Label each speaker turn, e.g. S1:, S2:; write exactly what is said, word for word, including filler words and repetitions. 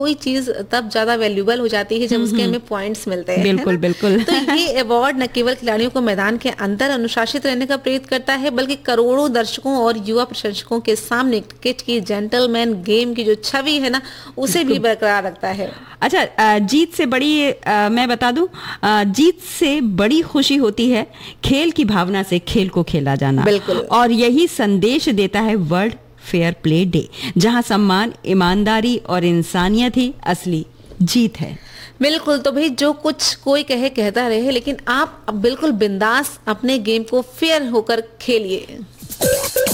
S1: कोई चीज तब ज्यादा वैल्यूबल हो जाती है जब उसके हमें पॉइंट्स मिलते हैं,
S2: बिल्कुल बिल्कुल।
S1: तो ये अवार्ड न केवल खिलाड़ियों को मैदान के अंदर अनुशासित रहने का प्रेरित करता है, बल्कि करोड़ों दर्शकों और युवा प्रशंसकों के सामने क्रिकेट की जेंटलमैन गेम की जो छवि है ना, उसे भी बरकरार रखता है।
S2: अच्छा, जीत से बड़ी आ, मैं बता दूं, आ, जीत से बड़ी खुशी होती है खेल की भावना से खेल को खेला जाना।
S1: बिल्कुल।
S2: और यही संदेश देता है वर्ल्ड फेयर प्ले डे, जहां सम्मान, ईमानदारी और इंसानियत ही असली जीत है।
S1: बिल्कुल। तो भाई जो कुछ कोई कहे कहता रहे, लेकिन आप बिल्कुल बिंदास अपने गेम को फेयर होकर खेलिए।